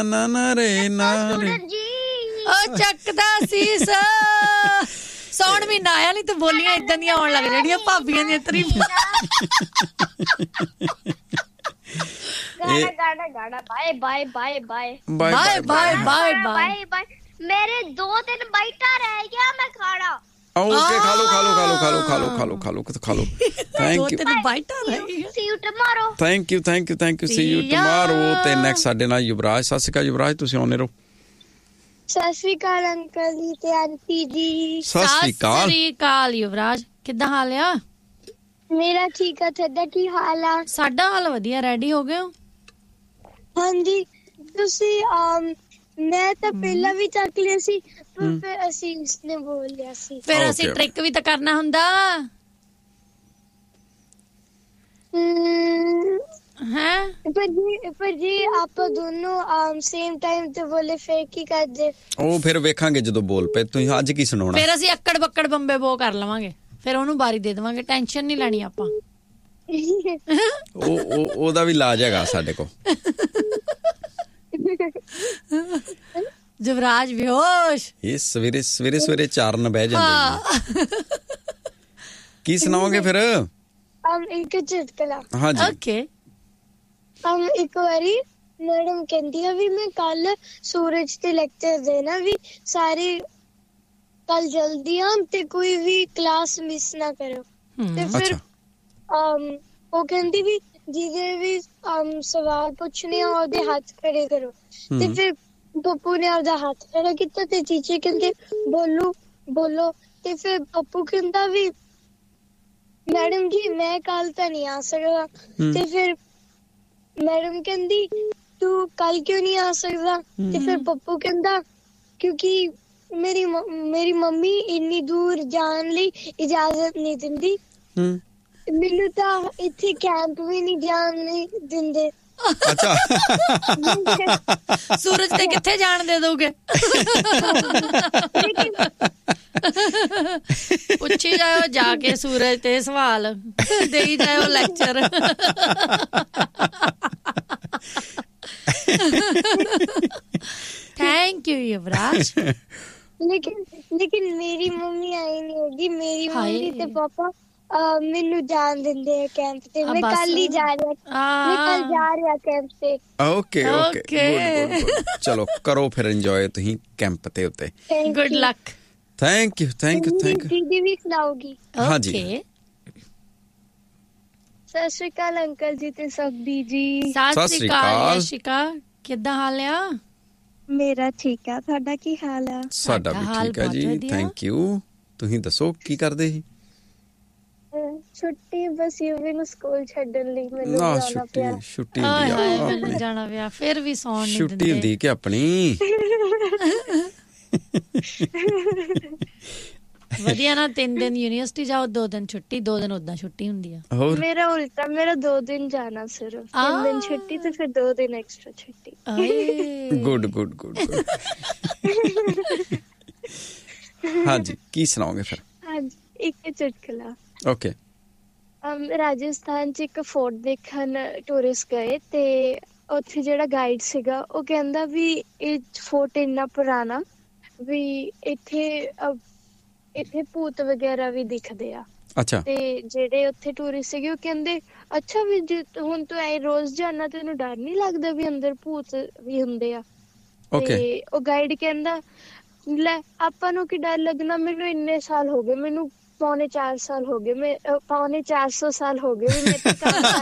ਨਾ ਨਾ ਰੇ ਨਾ ਰੇ ਉਹ ਚੱਕਦਾ ਸੀਸ ਸੌਣ ਮਹੀਨਾ ਆਇਆ ਨਹੀਂ ਤੇ ਬੋਲੀਆਂ ਇਦਾਂ ਦੀਆਂ ਆਉਣ ਲੱਗ ਜਿਹੜੀਆਂ ਭਾਬੀਆਂ ਦੀਆਂ ਤਰੀਫਾਂ गाना गाना bye bye bye bye bye bye bye bye bye bye मेरे 2-3 बाइटा रह गया मैं खाना ओके खा लो खा लो खा लो खा लो खा लो खा लो खा लो खा लो thank you see you tomorrow thank you see you tomorrow ਤੇ ਨੈਕਸਟ ਸਾਡੇ ਨਾਲ ਯੁਵਰਾਜ ਸਤਿ ਸ਼੍ਰੀ ਅਕਾਲ ਯੁਵਰਾਜ ਤੁਸੀਂ ਆਉਣੇ ਰਹੋ ਸਤਿ ਸ਼੍ਰੀ ਅਕਾਲ ਅੰਕਲ ਜੀ ਤੇ ਆਂਟੀ ਜੀ ਸਤਿ ਸ਼੍ਰੀ ਅਕਾਲ ਯੁਵਰਾਜ ਕਿੱਦਾਂ ਹਾਲ ਆ ਮੇਰਾ ਠੀਕ ਆ ਤੁਹਾਡਾ ਕੀ ਹਾਲ ਆ ਸਾਡਾ ਹਾਲ ਵਧੀਆ ਰੈਡੀ ਹੋ ਗਏ ਹੋ ਹਾਂਜੀ ਤੁਸੀਂ ਮੈਂ ਤਾਂ ਪਹਿਲਾਂ ਵੀ ਚੱਕ ਲਿਆ ਸੀ ਪਰ ਫਿਰ ਅਸੀਂ ਇਸਨੇ ਬੋਲ ਲਿਆ ਸੀ ਫਿਰ ਅਸੀਂ ਟ੍ਰਿਕ ਵੀ ਤਾਂ ਕਰਨਾ ਹੁੰਦਾ ਹੈ ਪਰ ਜੀ ਆਪਾਂ ਦੋਨੋਂ ਸੇਮ ਟਾਈਮ ਤੇ ਬੋਲੇ ਫੇਰ ਕੀ ਕਰਦੇ ਉਹ ਫਿਰ ਵੇਖਾਂਗੇ ਜਦੋਂ ਬੋਲ ਪਏ ਤੁਸੀਂ ਅੱਜ ਕੀ ਸੁਣਾਉਣਾ ਫਿਰ ਅਸੀਂ ਅੱਕੜ ਬੱਕੜ ਬੰਬੇ ਬੋ ਕਰ ਲਵਾਂਗੇ ਫਿਰ ਉਹਨੂੰ ਬਾਰੀ ਦੇ ਦੇਵਾਂਗੇ ਟੈਨਸ਼ਨ ਨਹੀਂ ਲੈਣੀ ਆਪਾਂ ਉਹਦਾ ਵੀ ਇਲਾਜ ਹੈਗਾ ਸਾਡੇ ਕੋਲ ਜਵਰਾਜ ਬੇਹੋਸ਼ ਇਹ ਸਵੇਰੇ 4 ਨ ਬਹਿ ਜਾਂਦੇ ਕੀ ਸੁਣਾਓਗੇ ਫਿਰ ਇੱਕ ਚੁਟਕਲਾ ਹਾਂਜੀ ਓਕੇ ਇੱਕ ਵਾਰੀ ਮੈਡਮ ਕਹਿੰਦੀ ਆ ਵੀ ਮੈਂ ਕੱਲ ਸੂਰਜ ਤੇ ਲੈਕਚਰ ਦੇਣਾ ਵੀ ਸਾਰੇ ਕੱਲ ਜਲਦੀ ਆਉਂ ਤੇ ਕੋਈ ਵੀ ਕਲਾਸ ਮਿਸ ਨਾ ਕਰੋ ਤੇ ਫਿਰ ਉਹ ਕਹਿੰਦੀ ਵੀ ਜਿਹਦੇ ਵੀ ਸਵਾਲ ਪੁੱਛਣੇ ਆ ਉਹਦੇ ਹੱਥ ਖੜੇ ਕਰੋ ਤੇ ਫਿਰ ਪੱਪੂ ਨੇ ਆਪਦਾ ਹੱਥ ਖੜਾ ਕੀਤਾ ਤੇ ਟੀਚਰ ਕਹਿੰਦੇ ਬੋਲੋ ਤੇ ਫਿਰ ਪੱਪੂ ਕਹਿੰਦਾ ਵੀ ਮੈਡਮ ਜੀ ਮੈਂ ਕੱਲ ਤਾਂ ਨਹੀਂ ਆ ਸਕਦਾ ਤੇ ਫਿਰ ਮੈਡਮ ਕਹਿੰਦੀ ਤੂੰ ਕੱਲ ਕਿਉਂ ਨਹੀਂ ਆ ਸਕਦਾ ਤੇ ਫਿਰ ਪੱਪੂ ਕਹਿੰਦਾ ਕਿਉਂਕਿ ਮੇਰੀ ਮੰਮੀ ਇੰਨੀ ਦੂਰ ਜਾਣ ਲਈ ਇਜਾਜ਼ਤ ਨਹੀਂ ਦਿੰਦੀ ਮੈਨੂੰ ਤਾਂ ਇੱਥੇ ਕੈਂਪ ਵੀ ਨਹੀਂ ਜਾਣ ਨਹੀਂ ਦਿੰਦੇ ਅੱਛਾ ਸੂਰਜ ਤੇ ਕਿੱਥੇ ਜਾਣ ਦੇ ਦੋਗੇ ਪੁੱਛੀ ਜਾਓ ਜਾ ਕੇ ਸੂਰਜ ਤੇ ਸਵਾਲ ਦੇਈ ਜਾਓ ਲੈਕਚਰ ਥੈਂਕ ਯੂ ਯੁਵਰਾਜ लेकिन मेरी मम्मी आई नहीं होगी मेरी मम्मी ते पापा ਮੈਨੂੰ ਜਾਣ ਦਿੰਦੇ ਆ ਕੈਂਪ ਤੇ ਮੈਂ ਕੱਲ ਹੀ ਜਾ ਰਿਹਾ ਕੈਂਪ ਤੇ ਓਕੇ ਗੁੱਡ ਚਲੋ ਕਰੋ ਫਿਰ ਇੰਜੋਏ ਤੁਸੀਂ ਕੈਂਪ ਤੇ ਉੱਤੇ ਗੁੱਡ ਲੱਕ ਥੈਂਕ ਯੂ ਦੀਦੀ ਵੀ ਖਿਲਾਉਗੀ ਹਾਂਜੀ ਸਤਿ ਸ਼੍ਰੀ ਅਕਾਲ ਅੰਕਲ ਜੀ ਤੇ ਸਭੀ ਜੀ ਸਤਿ ਸ਼੍ਰੀ ਅਕਾਲ ਯਸ਼ਿਕਾ ਕਿੱਦਾਂ ਹਾਲ ਆ ਮੇਰਾ ਠੀਕ ਆ ਤੁਹਾਡਾ ਕੀ ਹਾਲ ਆ ਸਾਡਾ ਵੀ ਠੀਕ ਆ ਜੀ ਥੈਂਕ ਯੂ ਤੁਸੀਂ ਦੱਸੋ ਕੀ ਕਰਦੇ ਸੀ ਛੁੱਟੀ ਬਸ ਯੂਵੀ ਨੂੰ ਸਕੂਲ ਛੱਡਣ ਲਈ ਮੈਨੂੰ ਜਾਣਾ ਪਿਆ ਛੁੱਟੀ ਹੁੰਦੀ ਆ ਮੈਨੂੰ ਜਾਣਾ ਪਿਆ ਫਿਰ ਵੀ ਸੌਣ ਨਹੀਂ ਦਿੰਦੇ ਛੁੱਟੀ ਹੁੰਦੀ ਕਿ ਆਪਣੀ ਵਧੀਆ ਨਾ 3 ਦਿਨ ਯੂਨੀਵਰਸਿਟੀ ਜਾਓ 2 ਦਿਨ ਛੁੱਟੀ 2 ਦਿਨ ਉਦਾਂ ਛੁੱਟੀ ਹੁੰਦੀ ਆ ਮੇਰਾ ਉਲਟਾ ਮੇਰਾ 2 ਦਿਨ ਜਾਣਾ ਸਿਰਫ 3 ਦਿਨ ਛੁੱਟੀ ਤੇ ਫਿਰ 2 ਦਿਨ ਐਕਸਟਰਾ ਛੁੱਟੀ ਗੁੱਡ ਹਾਂਜੀ ਕੀ ਸੁਣਾਓਗੇ ਫਿਰ ਹਾਂਜੀ ਇੱਕ ਚੁਟਕਲਾ ਓਕੇ ਰਾਜਸਥਾਨ 'ਚ ਇੱਕ ਫੋਰਟ ਦੇਖਣ ਟੂਰਿਸਟ ਗਏ ਤੇ ਉੱਥੇ ਜਿਹੜਾ ਗਾਈਡ ਸੀਗਾ ਉਹ ਕਹਿੰਦਾ ਵੀ ਇਹ ਫੋਰਟ ਇੰਨਾ ਪੁਰਾਣਾ ਵੀ ਇੱਥੇ ਭੂਤ ਵਗੈਰਾ ਵੀ ਦਿਖਦੇ ਆ ਅੱਛਾ ਤੇ ਜਿਹੜੇ ਉੱਥੇ ਟੂਰਿਸਟ ਸੀਗੇ ਉਹ ਕਹਿੰਦੇ ਅੱਛਾ ਵੀ ਜੇ ਹੁਣ ਤੂੰ ਐ ਰੋਜ਼ ਜਾਣਾ ਤੈਨੂੰ ਡਰ ਨਹੀਂ ਲੱਗਦਾ ਵੀ ਅੰਦਰ ਭੂਤ ਵੀ ਹੁੰਦੇ ਆ ਤੇ ਉਹ ਗਾਈਡ ਕਹਿੰਦਾ ਲੈ ਆਪਾਂ ਨੂੰ ਕੀ ਡਰ ਲੱਗਣਾ ਮੈਨੂੰ ਇੰਨੇ ਸਾਲ ਹੋ ਗਏ ਮੈਨੂੰ 4.25 ਸਾਲ ਹੋ ਗਏ ਮੈਂ 450 ਸਾਲ ਹੋ ਗਏ